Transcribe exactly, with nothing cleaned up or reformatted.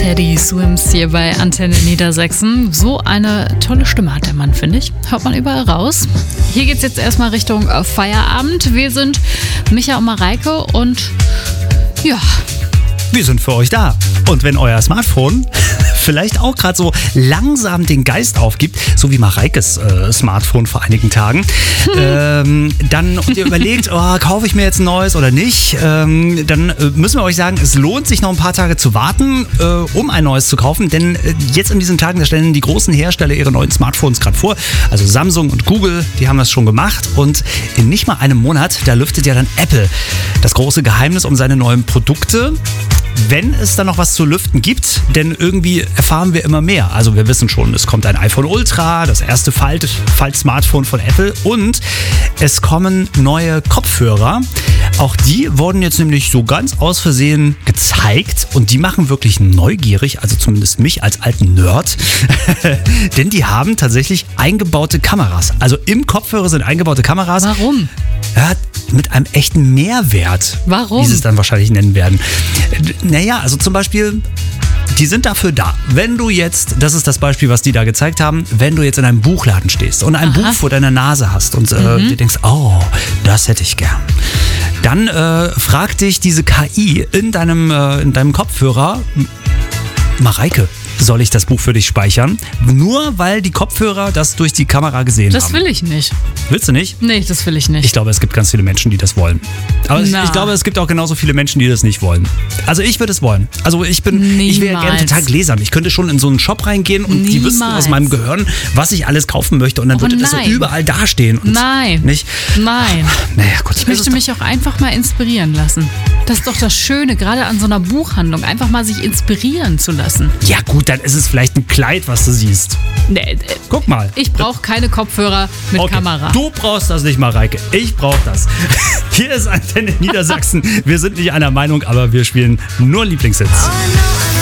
Teddy Swims hier bei Antenne Niedersachsen. So eine tolle Stimme hat der Mann, finde ich. Hört man überall raus. Hier geht's jetzt erstmal Richtung Feierabend. Wir sind Micha und Mareike und ja... Wir sind für euch da. Und wenn euer Smartphone vielleicht auch gerade so langsam den Geist aufgibt, so wie Mareikes äh, Smartphone vor einigen Tagen, hm. ähm, dann und ihr überlegt, oh, kaufe ich mir jetzt ein neues oder nicht, ähm, dann äh, müssen wir euch sagen, es lohnt sich noch ein paar Tage zu warten, äh, um ein neues zu kaufen, denn äh, jetzt in diesen Tagen, da stellen die großen Hersteller ihre neuen Smartphones gerade vor, also Samsung und Google, die haben das schon gemacht und in nicht mal einem Monat, da lüftet ja dann Apple das große Geheimnis um seine neuen Produkte. Wenn es dann noch was zu lüften gibt, denn irgendwie erfahren wir immer mehr. Also wir wissen schon, es kommt ein iPhone Ultra, das erste Falt, Falt-Smartphone von Apple und es kommen neue Kopfhörer. Auch die wurden jetzt nämlich so ganz aus Versehen gezeigt und die machen wirklich neugierig, also zumindest mich als alten Nerd, denn die haben tatsächlich eingebaute Kameras. Also im Kopfhörer sind eingebaute Kameras. Warum? Ja, mit einem echten Mehrwert. Warum? Wie sie es dann wahrscheinlich nennen werden. Naja, also zum Beispiel, die sind dafür da. Wenn du jetzt, das ist das Beispiel, was die da gezeigt haben, wenn du jetzt in einem Buchladen stehst und ein Aha. Buch vor deiner Nase hast und äh, mhm. dir denkst, oh, das hätte ich gern. Dann äh, fragt dich diese K I in deinem, äh, in deinem Kopfhörer, Mareike, soll ich das Buch für dich speichern? Nur weil die Kopfhörer das durch die Kamera gesehen das haben. Das will ich nicht. Willst du nicht? Nee, das will ich nicht. Ich glaube, es gibt ganz viele Menschen, die das wollen. Aber ich, ich glaube, es gibt auch genauso viele Menschen, die das nicht wollen. Also ich würde es wollen. Also ich bin, Niemals. ich wäre gerne total gläsern. Ich könnte schon in so einen Shop reingehen und Niemals. Die wüssten aus meinem Gehirn, was ich alles kaufen möchte und dann oh, würde das so überall dastehen. Und nein. Nicht? Nein. Ach, naja, gut, ich möchte mich auch einfach mal inspirieren lassen. Das ist doch das Schöne, gerade an so einer Buchhandlung, einfach mal sich inspirieren zu lassen. Ja gut, dann ist es vielleicht ein Kleid, was du siehst. Nee, äh, Guck mal. Ich brauche keine Kopfhörer mit okay. Kamera. Du brauchst das nicht, Mareike. Ich brauche das. Hier ist Antenne Niedersachsen. Wir sind nicht einer Meinung, aber wir spielen nur Lieblingshits.